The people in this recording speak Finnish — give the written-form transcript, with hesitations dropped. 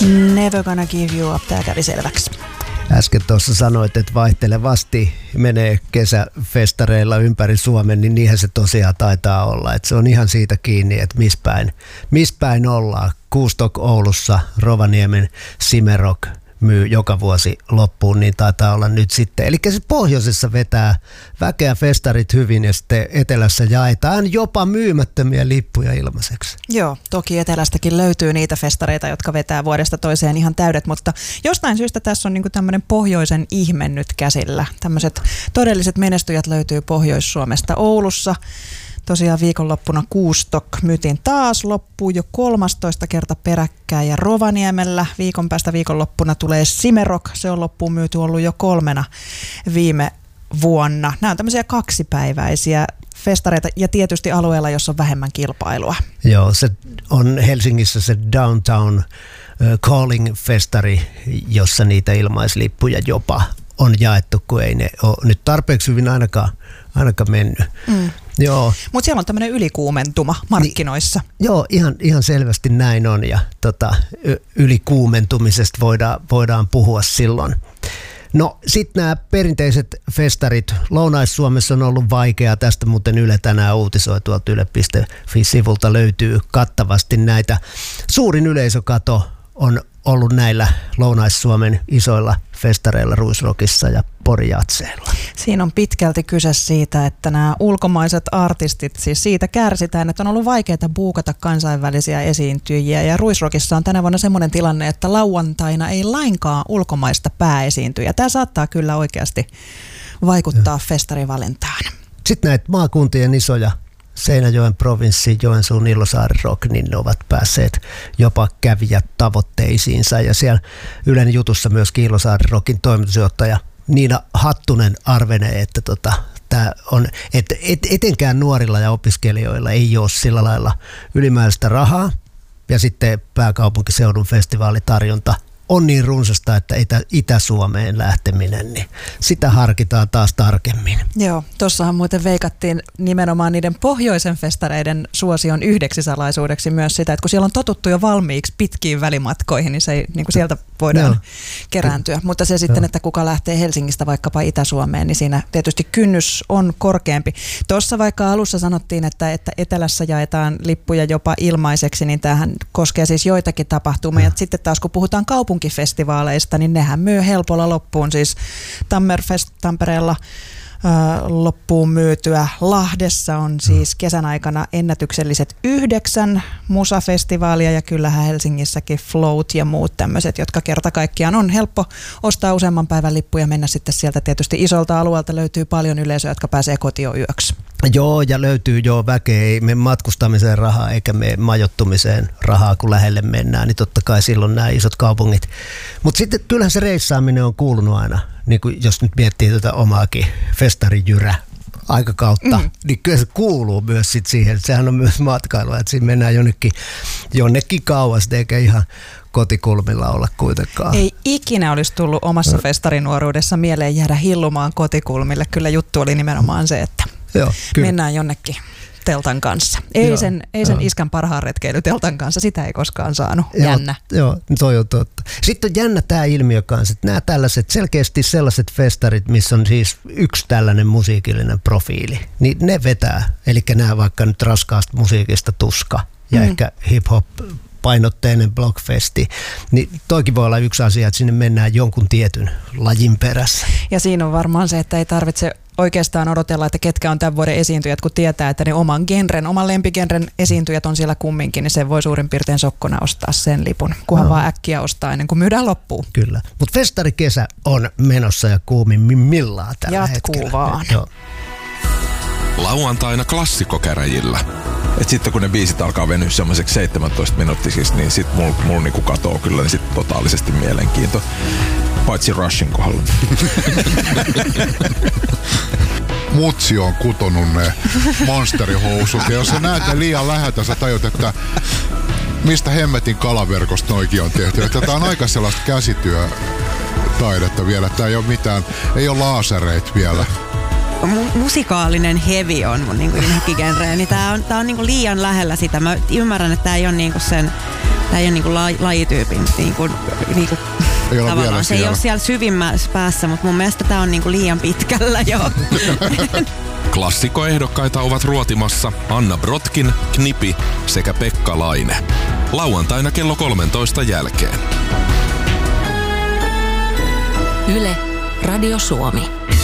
Never Gonna Give You Up, tää kävi selväksi. Äsken tuossa sanoit, että vaihtelevasti menee kesäfestareilla ympäri Suomen, niin niinhän se tosiaan taitaa olla. Että se on ihan siitä kiinni, että mispäin ollaan. Kuustok Oulussa, Rovaniemen Simerok myy joka vuosi loppuun, niin taitaa olla nyt sitten. Eli se pohjoisessa vetää väkeä festarit hyvin ja sitten etelässä jaetaan jopa myymättömiä lippuja ilmaiseksi. Joo, toki etelästäkin löytyy niitä festareita, jotka vetää vuodesta toiseen ihan täydet, mutta jostain syystä tässä on niinku tämmöinen pohjoisen ihme nyt käsillä. Tämmöiset todelliset menestyjät löytyy Pohjois-Suomesta. Oulussa tosiaan viikonloppuna Kuustok myytiin taas loppuun jo 13 kerta peräkkäin ja Rovaniemellä viikon päästä viikonloppuna tulee Simerok. Se on loppuun myyty ollut jo 3 viime vuonna. Nämä on tämmöisiä kaksipäiväisiä festareita ja tietysti alueella, jossa on vähemmän kilpailua. Joo, se on Helsingissä se Downtown Calling-festari, jossa niitä ilmaislippuja jopa on jaettu, kun ei ne ole nyt tarpeeksi hyvin ainakaan mennyt. Joo. Mutta siellä on tämmöinen ylikuumentuma markkinoissa. Joo, ihan selvästi näin on ja ylikuumentumisesta voidaan puhua silloin. No sitten nämä perinteiset festarit Lounais-Suomessa on ollut vaikeaa. Tästä muuten Yle tänään uutisoi tuolta yle.fi-sivulta löytyy kattavasti näitä. Suurin yleisökato on ollut näillä Lounais-Suomen isoilla festareilla Ruisrockissa ja Porijatseilla. Siinä on pitkälti kyse siitä, että nämä ulkomaiset artistit, siis siitä kärsitään, että on ollut vaikeaa buukata kansainvälisiä esiintyjiä. Ja Ruisrockissa on tänä vuonna semmoinen tilanne, että lauantaina ei lainkaan ulkomaista pääesiintyjää. Tämä saattaa kyllä oikeasti vaikuttaa festarivalintaan. Sitten näitä maakuntien isoja Seinäjoen provinssi, Joensuun Illosaari Rock, niin ne ovat päässeet jopa kävijät tavoitteisiinsa. Ja siellä Ylen jutussa myöskin Illosaari Rockin toimitusjohtaja Niina Hattunen arvenee, että tää on, että etenkään nuorilla ja opiskelijoilla ei ole sillä lailla ylimääräistä rahaa. Ja sitten pääkaupunkiseudun festivaalitarjonta on niin runsasta, että Itä-Suomeen lähteminen, niin sitä harkitaan taas tarkemmin. Joo, tuossahan muuten veikattiin nimenomaan niiden pohjoisen festareiden suosion yhdeksi salaisuudeksi myös sitä, että kun siellä on totuttu jo valmiiksi pitkiin välimatkoihin, niin se ei, niin kuin sieltä voidaan kerääntyä. Mutta se sitten, että kuka lähtee Helsingistä vaikkapa Itä-Suomeen, niin siinä tietysti kynnys on korkeampi. Tuossa vaikka alussa sanottiin, että etelässä jaetaan lippuja jopa ilmaiseksi, niin tämähän koskee siis joitakin tapahtumia. Ja sitten taas kun puhutaan kaupunkifestivaaleista, niin nehän myy helpolla loppuun. Siis Tammerfest Tampereella loppuun myytyä. Lahdessa on siis kesän aikana ennätykselliset 9 musafestivaalia ja kyllähän Helsingissäkin Float ja muut tämmöiset, jotka kerta kaikkiaan on helppo ostaa useamman päivän lippuja ja mennä sitten sieltä tietysti isolta alueelta löytyy paljon yleisöä, jotka pääsee kotiin yöksi. Joo, ja löytyy väkeä, ei mene matkustamiseen rahaa eikä mene majoittumiseen rahaa, kun lähelle mennään, niin totta kai silloin nämä isot kaupungit. Mutta sitten kyllähän se reissaaminen on kuulunut aina, niin kuin jos nyt miettii tätä omaakin festarijyrä aikakautta, niin kyllä se kuuluu myös sit siihen, että sehän on myös matkailua, että siinä mennään jonnekin kauas, eikä ihan kotikulmilla olla kuitenkaan. Ei ikinä olisi tullut omassa festarinuoruudessa mieleen jäädä hillumaan kotikulmille. Kyllä juttu oli nimenomaan se, että mennään jonnekin teltan kanssa. Ei sen iskän parhaan retkeilyteltan kanssa, sitä ei koskaan saanut. Jännä. Joo, toi on totta. Sitten on jännä tämä ilmiö kanssa, että nämä tällaiset, selkeästi sellaiset festarit, missä on siis yksi tällainen musiikillinen profiili, niin ne vetää. Eli nämä vaikka nyt raskaasta musiikista Tuska ja ehkä hip-hop painotteinen blockfesti, niin toikin voi olla yksi asia, että sinne mennään jonkun tietyn lajin perässä. Ja siinä on varmaan se, että ei tarvitse oikeastaan odotella, että ketkä on tämän vuoden esiintyjät, kun tietää, että ne oman lempigenren esiintyjät on siellä kumminkin, niin se voi suurin piirtein sokkona ostaa sen lipun, kunhan vaan äkkiä ostaa ennen kuin myydään loppuun. Kyllä, mutta festarikesä on menossa ja kuumimmillaan tällä hetkellä. Jatkuu vaan. Joo. Lauantaina klassikkokäräjillä. Et sitten kun ne biisit alkaa venyä semmoiseksi 17 minuuttisiksi, niin sit mulla niinku katoo kyllä niin sit totaalisesti mielenkiinto. Paitsi Rushin kohdalla. Mutsi on kutonut ne monsterihousut. Ja jos sä näet ne liian läheltä, sä tajut, että mistä hemmetin kalaverkosta noikin on tehty. Että tää on aika sellaista käsityötaidetta vielä. Tää ei ole mitään, ei ole laasereita vielä. Musikaalinen heavy on mun niinku inhokkigenre, niin tää on niinku liian lähellä sitä. Mä ymmärrän, että tää ei ole niinku sen Tämä ei ole niinku lajityypin niinku Ei olla tavallaan. vielä Se ei ole siellä syvimmässä päässä, mutta mun mielestä tämä on niinku liian pitkällä jo. Klassikoehdokkaita ovat ruotimassa Anna Brotkin, Knipi sekä Pekka Laine. Lauantaina kello 13 jälkeen. Yle, Radio Suomi.